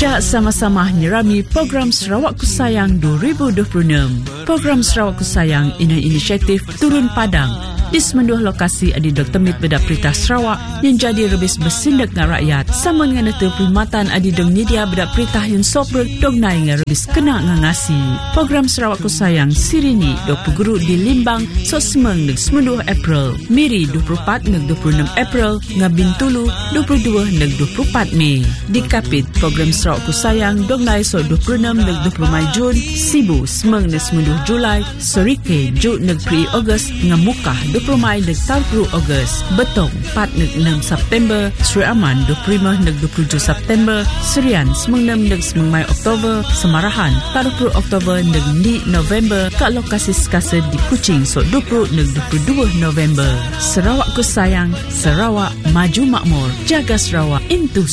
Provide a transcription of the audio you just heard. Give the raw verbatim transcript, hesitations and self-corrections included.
Jak sama-sama nyerami program Sarawak Ku Sayang dua ribu dua puluh enam. Program Sarawak Ku Sayang ini inisiatif Turun Padang di semenduh lokasi adi Doktor Mit Bedak Perintah Sarawak yang jadi rebis bersindak dengan rakyat sama dengan itu perkhidmatan adi dong media bedak perintah yang sobrek dong naik dengan rebis kena ngangasi. Program Sarawak Ku Sayang sirini dok peguru di Limbang so semeng neg semenduh April, Miri dua puluh empat neg dua puluh enam April, Ngabintulu dua puluh dua neg dua puluh empat Mei. Di Kapit program Sarawak Ku Sayang dong naik so dua puluh enam neg dua puluh Mei Jun, Sibu semeng neg semenduh Julai, Sorike Jun neg pri Ogos ngamukah dua puluh Mei neg Taupru Ogos, Betong empat neg enam September, Sri Aman dua puluh lima neg dua puluh tujuh September, Serian semeng enam neg semeng Mei Oktober, Semarahan tiga puluh Oktober neg ni November, kat lokasi sekasa di Kuching so dua puluh neg dua puluh dua November. Sarawak Ku Sayang, Sarawak maju makmur, jaga Sarawak into